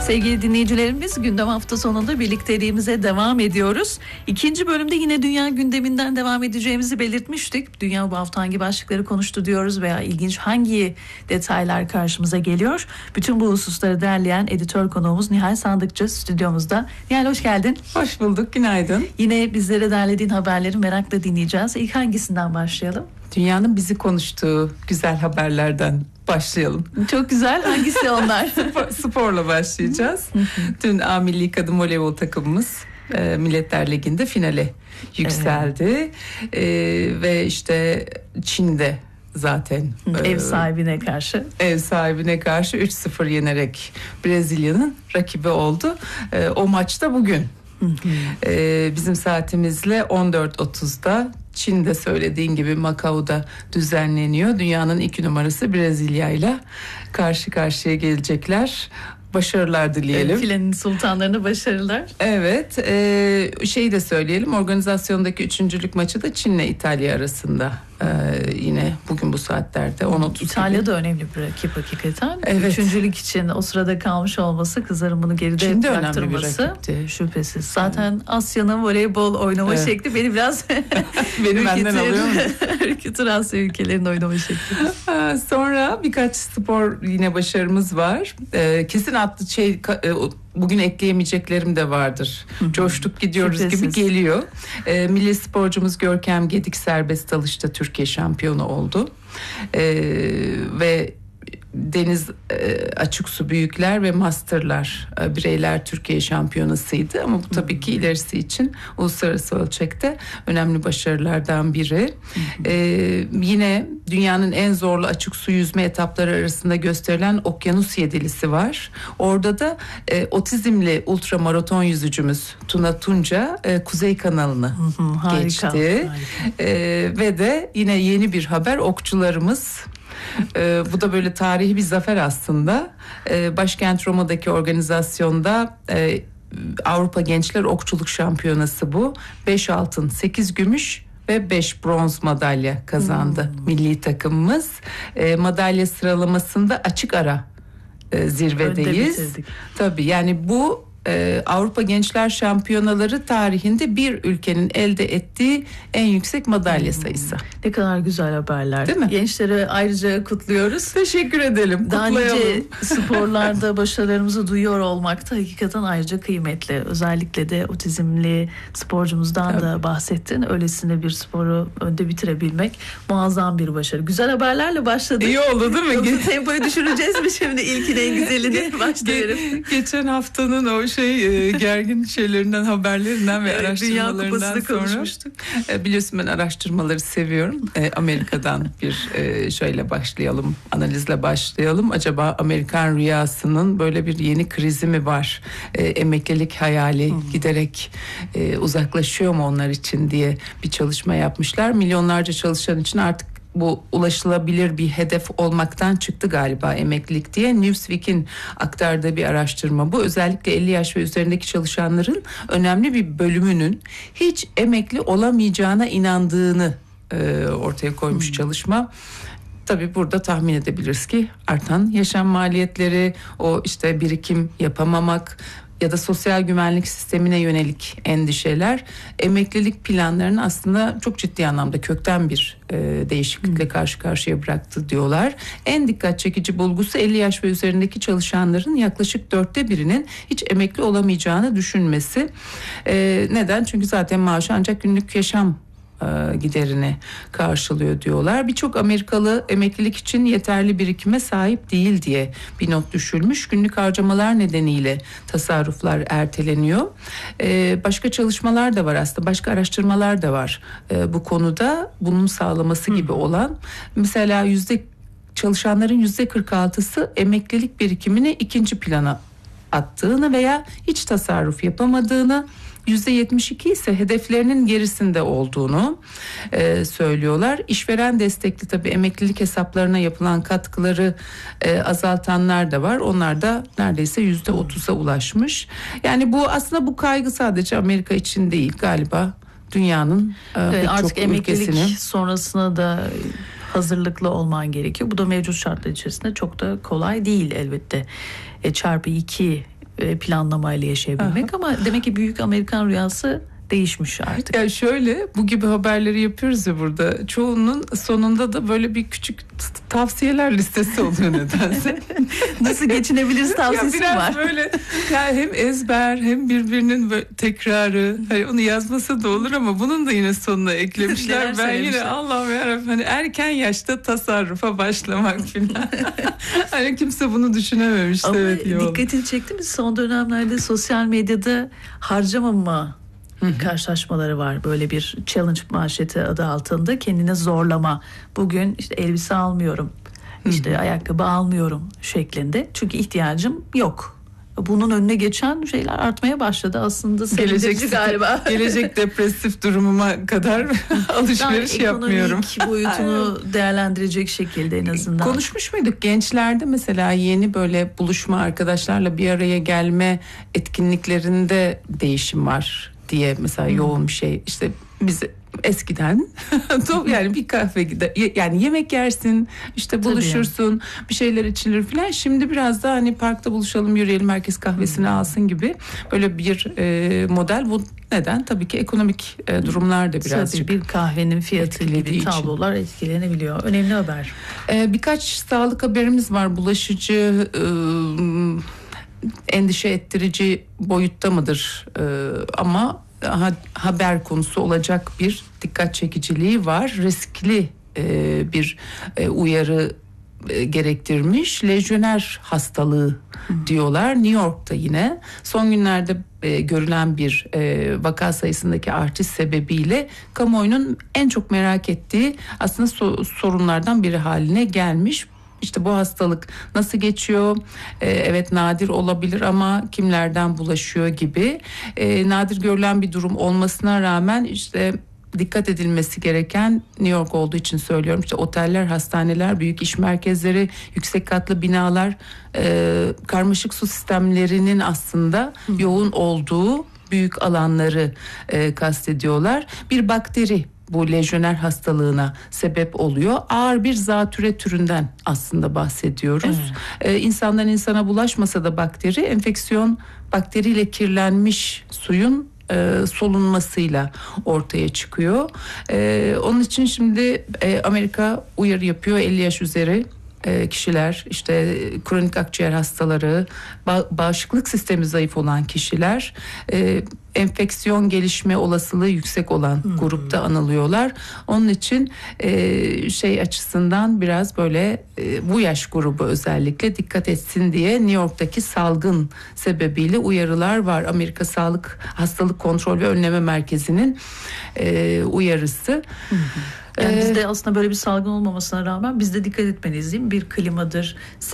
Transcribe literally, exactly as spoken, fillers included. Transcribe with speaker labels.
Speaker 1: Sevgili dinleyicilerimiz, gündem hafta sonunda birlikteliğimize devam ediyoruz. İkinci bölümde yine dünya gündeminden devam edeceğimizi belirtmiştik. Dünya bu hafta hangi başlıkları konuştu diyoruz veya ilginç hangi detaylar karşımıza geliyor? Bütün bu hususları derleyen editör konuğumuz Nihal Sandıkçı stüdyomuzda. Nihal, hoş geldin.
Speaker 2: Hoş bulduk, günaydın.
Speaker 1: Yine bizlere derlediğin haberleri merakla dinleyeceğiz. İlk hangisinden başlayalım?
Speaker 2: Dünyanın bizi konuştuğu güzel haberlerden başlayalım.
Speaker 1: Çok güzel. Hangisi onlar?
Speaker 2: Spor, sporla başlayacağız. Dün A Milli Kadın Voleybol takımımız e, Milletler Ligi'nde finale yükseldi. Evet. E, ve işte Çin'de zaten
Speaker 1: ev sahibine karşı
Speaker 2: ev sahibine karşı üç sıfır yenerek Brezilya'nın rakibi oldu. E, o maçta bugün. Ee, bizim saatimizle on dört otuzda Çin'de söylediğin gibi Macao'da düzenleniyor. Dünyanın iki numarası Brezilya ile karşı karşıya gelecekler. Başarılar dileyelim.
Speaker 1: Filenin sultanlarına başarılar.
Speaker 2: Evet, e, şeyi de söyleyelim. Organizasyondaki üçüncülük maçı da Çin'le İtalya arasında. Ee, yine bugün bu saatlerde on otuz.
Speaker 1: İtalya da önemli bir rakip hakikaten.
Speaker 2: Evet. Üçüncülük
Speaker 1: için o sırada kalmış olması, kızların bunu geride
Speaker 2: Çin de
Speaker 1: bıraktırması şüphesiz. Zaten evet. Asya'nın voleybol oynama evet. şekli beni biraz
Speaker 2: beni benden alıyor mu?
Speaker 1: Ürkütür Asya ülkelerinin oynama şekli.
Speaker 2: Sonra birkaç spor yine başarımız var. Ee, kesin atlı şey bugün ekleyemeyeceklerim de vardır. Coştuk gidiyoruz Şüphesiz. gibi geliyor. Ee, milli sporcumuz Görkem Gedik serbest dalışta Türkiye şampiyonu oldu. Ee, ve deniz e, açık su büyükler ve masterlar e, bireyler Türkiye şampiyonasıydı ama bu tabii ki ilerisi için uluslararası ölçekte önemli başarılardan biri. E, yine dünyanın en zorlu açık su yüzme etapları arasında gösterilen Okyanus Yedilisi var. Orada da e, otizmli ultramaraton yüzücümüz Tuna Tunca e, Kuzey Kanalı'nı hı hı, harika, geçti. Harika. E, ve de yine yeni bir haber, okçularımız. Ee, bu da böyle tarihi bir zafer aslında. Ee, başkent Roma'daki organizasyonda e, Avrupa Gençler Okçuluk Şampiyonası bu. beş altın, sekiz gümüş ve beş bronz madalya kazandı hmm. milli takımımız. E, madalya sıralamasında açık ara e, zirvedeyiz. Tabii yani bu Ee, Avrupa Gençler Şampiyonaları tarihinde bir ülkenin elde ettiği en yüksek madalya sayısı.
Speaker 1: Ne kadar güzel haberler.
Speaker 2: Değil mi?
Speaker 1: Gençleri ayrıca kutluyoruz.
Speaker 2: Teşekkür edelim.
Speaker 1: Daha nice sporlarda başarılarımızı duyuyor olmak da hakikaten ayrıca kıymetli. Özellikle de otizmli sporcumuzdan Tabii. da bahsettin. Öylesine bir sporu önde bitirebilmek muazzam bir başarı. Güzel haberlerle başladık.
Speaker 2: İyi oldu değil mi?
Speaker 1: Yoksa tempoyu düşüreceğiz mi şimdi? İlkin en güzelini başlayalım.
Speaker 2: Geçen haftanın o şey e, gergin şeylerinden, haberlerinden ve araştırmalarından sonra e, biliyorsun ben araştırmaları seviyorum. E, Amerika'dan bir e, şöyle başlayalım, analizle başlayalım. Acaba Amerikan rüyasının böyle bir yeni krizi mi var? E, emeklilik hayali hmm. giderek e, uzaklaşıyor mu onlar için diye bir çalışma yapmışlar. Milyonlarca çalışan için artık bu ulaşılabilir bir hedef olmaktan çıktı galiba emeklilik diye Newsweek'in aktardığı bir araştırma. Bu özellikle elli yaş ve üzerindeki çalışanların önemli bir bölümünün hiç emekli olamayacağına inandığını e, ortaya koymuş hmm. çalışma. Tabii burada tahmin edebiliriz ki artan yaşam maliyetleri, o işte birikim yapamamak ya da sosyal güvenlik sistemine yönelik endişeler emeklilik planlarını aslında çok ciddi anlamda kökten bir e, değişiklikle karşı karşıya bıraktı diyorlar. En dikkat çekici bulgusu elli yaş ve üzerindeki çalışanların yaklaşık dörtte birinin hiç emekli olamayacağını düşünmesi. E, neden? Çünkü zaten maaşı ancak günlük yaşam giderini karşılıyor diyorlar. Birçok Amerikalı emeklilik için yeterli birikime sahip değil diye bir not düşülmüş. Günlük harcamalar nedeniyle tasarruflar erteleniyor. Ee, başka çalışmalar da var aslında. Başka araştırmalar da var ee, bu konuda bunun sağlaması Hı. gibi olan. Mesela yüzde çalışanların yüzde kırk altısı emeklilik birikimini ikinci plana attığını veya hiç tasarruf yapamadığını, yüzde yetmiş iki ise hedeflerinin gerisinde olduğunu e, söylüyorlar. İşveren destekli tabii emeklilik hesaplarına yapılan katkıları e, azaltanlar da var. Onlar da neredeyse yüzde otuza ulaşmış. Yani bu aslında bu kaygı sadece Amerika için değil galiba dünyanın e,
Speaker 1: evet,
Speaker 2: birçok
Speaker 1: artık emeklilik
Speaker 2: ülkesinin
Speaker 1: sonrasına da hazırlıklı olman gerekiyor. Bu da mevcut şartlar içerisinde çok da kolay değil elbette. E, çarpı iki planlamayla yaşayabilmek. Aha. Ama demek ki büyük Amerikan rüyası değişmiş artık.
Speaker 2: Ya şöyle, bu gibi haberleri yapıyoruz ya burada. Çoğunun sonunda da böyle bir küçük tavsiyeler listesi oluyor nedense.
Speaker 1: Nasıl geçinebiliriz tavsiyesi
Speaker 2: ya biraz
Speaker 1: var.
Speaker 2: Böyle yani hem ezber hem birbirinin böyle tekrarı. Hani onu yazmasa da olur ama bunun da yine sonuna eklemişler. Ben yine Allah'ım yarabbim, hani erken yaşta tasarrufa başlamak falan. Hani kimse bunu düşünememişti.
Speaker 1: Ama
Speaker 2: evet,
Speaker 1: dikkatini çekti mi? Son dönemlerde sosyal medyada harcamama Hı-hı. karşılaşmaları var. Böyle bir challenge manşeti adı altında, kendine zorlama. Bugün işte elbise almıyorum, işte Hı-hı. ayakkabı almıyorum şeklinde. Çünkü ihtiyacım yok. Bunun önüne geçen şeyler artmaya başladı aslında. Gelecek galiba.
Speaker 2: Gelecek depresif durumuma kadar alışveriş yapmıyorum.
Speaker 1: Ekonomik boyutunu değerlendirecek şekilde en azından.
Speaker 2: Konuşmuş muyduk gençlerde mesela yeni böyle buluşma, arkadaşlarla bir araya gelme etkinliklerinde değişim var diye mesela hmm. yoğun bir şey. İşte biz eskiden yani bir kahve gider, yani yemek yersin, işte buluşursun, yani. Bir şeyler içilir filan. Şimdi biraz da hani parkta buluşalım, yürüyelim, herkes kahvesini hmm. alsın gibi böyle bir e, model. Bu neden? Tabii ki ekonomik e, durumlar da birazcık.
Speaker 1: Tabii bir kahvenin fiyatı gibi tablolar etkilenebiliyor. Önemli haber.
Speaker 2: E, birkaç sağlık haberimiz var. Bulaşıcı e, endişe ettirici boyutta mıdır? E, ama ha, haber konusu olacak bir dikkat çekiciliği var. Riskli e, bir e, uyarı e, gerektirmiş. Lejyoner hastalığı hmm. diyorlar. New York'ta yine son günlerde e, görülen bir e, vaka sayısındaki artış sebebiyle kamuoyunun en çok merak ettiği aslında so- sorunlardan biri haline gelmiş. İşte bu hastalık nasıl geçiyor? Ee, evet nadir olabilir ama kimlerden bulaşıyor gibi. Ee, nadir görülen bir durum olmasına rağmen işte dikkat edilmesi gereken, New York olduğu için söylüyorum, işte oteller, hastaneler, büyük iş merkezleri, yüksek katlı binalar, e, karmaşık su sistemlerinin aslında Hı. yoğun olduğu büyük alanları e, kastediyorlar. Bir bakteri bu lejyoner hastalığına sebep oluyor. Ağır bir zatüre türünden aslında bahsediyoruz. Evet. Ee, insandan insana bulaşmasa da bakteri, enfeksiyon bakteriyle kirlenmiş suyun e, solunmasıyla ortaya çıkıyor. E, onun için şimdi e, Amerika uyarı yapıyor, elli yaş üzeri kişiler, işte kronik akciğer hastaları, bağışıklık sistemi zayıf olan kişiler, enfeksiyon gelişme olasılığı yüksek olan hmm. grupta anılıyorlar. Onun için şey açısından biraz böyle bu yaş grubu özellikle dikkat etsin diye New York'taki salgın sebebiyle uyarılar var. Amerika Sağlık Hastalık Kontrol ve Önleme Merkezi'nin uyarısı. Hmm.
Speaker 1: Yani bizde aslında böyle bir salgın olmamasına rağmen biz de dikkat etmeliyiz değil mi? Bir klimadır,